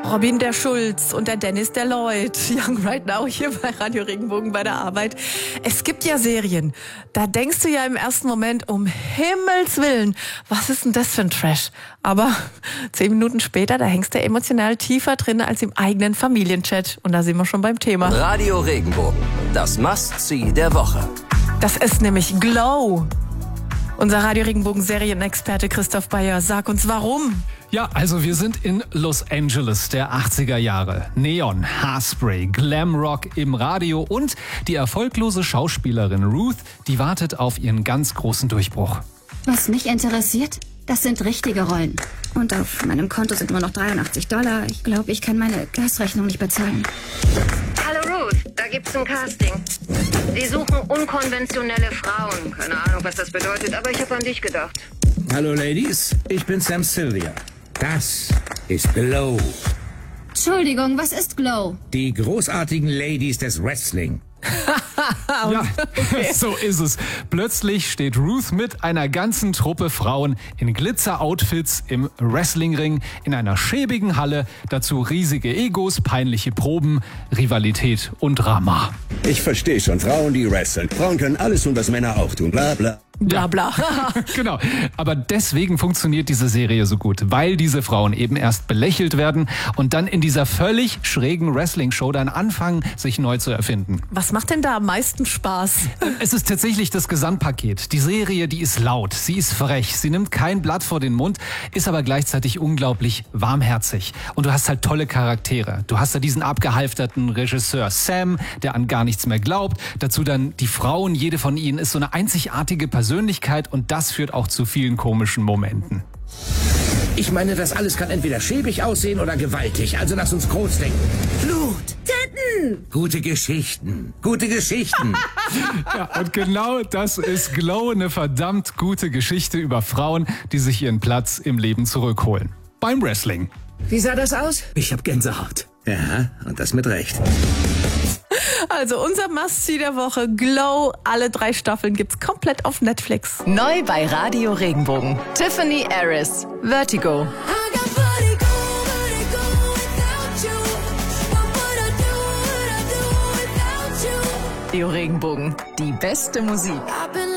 Robin der Schulz und der Dennis der Lloyd. Young Right Now hier bei Radio Regenbogen bei der Arbeit. Es gibt ja Serien, da denkst du ja im ersten Moment, um Himmels Willen, was ist denn das für ein Trash? Aber 10 Minuten später, da hängst du emotional tiefer drin als im eigenen Familienchat. Und da sind wir schon beim Thema. Radio Regenbogen, das Must-See der Woche. Das ist nämlich Glow. Unser Radio Regenbogen Serienexperte Christoph Bayer, sag uns warum. Ja, also wir sind in Los Angeles der 80er Jahre. Neon, Haarspray, Glamrock im Radio und die erfolglose Schauspielerin Ruth, die wartet auf ihren ganz großen Durchbruch. Was mich interessiert, das sind richtige Rollen. Und auf meinem Konto sind nur noch $83. Ich glaube, ich kann meine Gasrechnung nicht bezahlen. Hallo Ruth, da gibt's ein Casting. Sie suchen unkonventionelle Frauen. Keine Ahnung, was das bedeutet, aber ich habe an dich gedacht. Hallo Ladies, ich bin Sam Sylvia. Das ist Glow. Entschuldigung, was ist Glow? Die großartigen Ladies des Wrestling. Ja, so ist es. Plötzlich steht Ruth mit einer ganzen Truppe Frauen in Glitzer-Outfits im Wrestlingring in einer schäbigen Halle. Dazu riesige Egos, peinliche Proben, Rivalität und Drama. Ich verstehe schon, Frauen, die wresteln. Frauen können alles tun, was Männer auch tun. Bla bla. Bla bla. Genau, aber deswegen funktioniert diese Serie so gut, weil diese Frauen eben erst belächelt werden und dann in dieser völlig schrägen Wrestling-Show dann anfangen, sich neu zu erfinden. Was macht denn da am meisten Spaß? Es ist tatsächlich das Gesamtpaket. Die Serie, die ist laut, sie ist frech, sie nimmt kein Blatt vor den Mund, ist aber gleichzeitig unglaublich warmherzig. Und du hast halt tolle Charaktere. Du hast da diesen abgehalfterten Regisseur Sam, der an gar nichts mehr glaubt. Dazu dann die Frauen, jede von ihnen ist so eine einzigartige Persönlichkeit und das führt auch zu vielen komischen Momenten. Ich meine, das alles kann entweder schäbig aussehen oder gewaltig. Also lass uns groß denken. Blut, Titten, gute Geschichten, gute Geschichten. Ja, und genau das ist Glow, eine verdammt gute Geschichte über Frauen, die sich ihren Platz im Leben zurückholen. Beim Wrestling. Wie sah das aus? Ich hab Gänsehaut. Ja, und das mit Recht. Also unser Must-See der Woche, Glow. Alle 3 Staffeln gibt's komplett auf Netflix. Neu bei Radio Regenbogen. Tiffany Harris, Vertigo. Radio Regenbogen. Die beste Musik.